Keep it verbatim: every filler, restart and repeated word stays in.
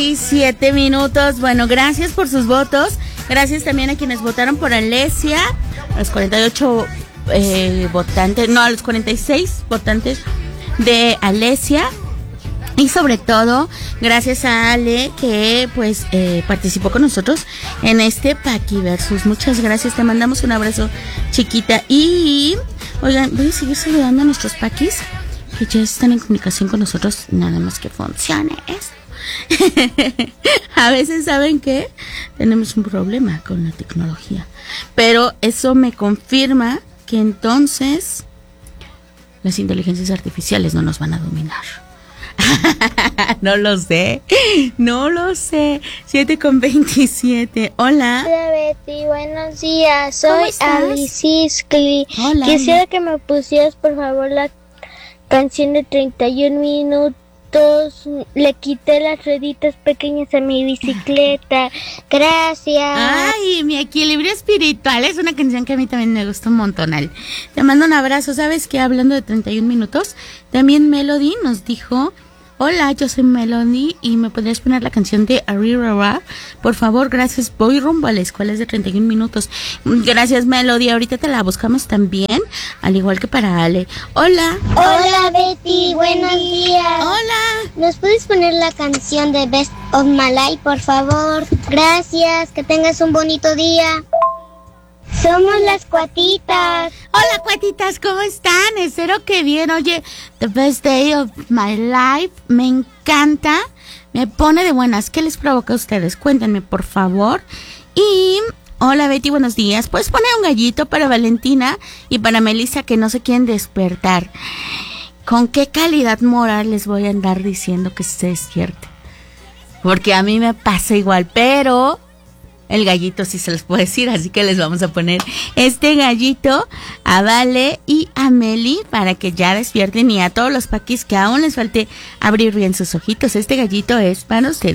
Y siete minutos. Bueno, gracias por sus votos. Gracias también a quienes votaron por Alesia. A los cuarenta y ocho eh, votantes, no, a los cuarenta y seis votantes de Alesia. Y sobre todo, gracias a Ale que pues eh, participó con nosotros en este Paquiversus. Muchas gracias, te mandamos un abrazo, chiquita. Y, oigan, voy a seguir saludando a nuestros paquis que ya están en comunicación con nosotros, nada más que funcione esto. A veces, ¿saben qué? Tenemos un problema con la tecnología, pero eso me confirma que entonces las inteligencias artificiales no nos van a dominar. No lo sé, no lo sé. siete con veintisiete. Hola. Hola Betty, buenos días. Soy Alice Iskli. Hola. Quisiera que me pusieras por favor la canción de treinta y un minutos. Le quité las rueditas pequeñas a mi bicicleta. Gracias. Ay, mi equilibrio espiritual es una canción que a mí también me gusta un montonal. Te mando un abrazo. ¿Sabes qué? Hablando de treinta y un minutos, también Melody nos dijo: hola, yo soy Melody y me podrías poner la canción de Arirara, por favor, gracias, voy rumbo a la escuela, es de treinta y un minutos. Gracias, Melody, ahorita te la buscamos también, al igual que para Ale. Hola. Hola Betty, buenos días. Hola. ¿Nos puedes poner la canción de Best of My Life, por favor? Gracias, que tengas un bonito día. Somos las cuatitas. Hola, cuatitas, ¿cómo están? Espero que bien. Oye, The Best Day of My Life, me encanta, me pone de buenas. ¿Qué les provoca a ustedes? Cuéntenme, por favor. Y hola, Betty, buenos días. ¿Puedes poner un gallito para Valentina y para Melissa que no se quieren despertar? ¿Con qué calidad moral les voy a andar diciendo que se despierte? Porque a mí me pasa igual, pero el gallito sí se les puede decir, así que les vamos a poner este gallito a Vale y a Meli para que ya despierten, y a todos los paquis que aún les falte abrir bien sus ojitos. Este gallito es para ustedes.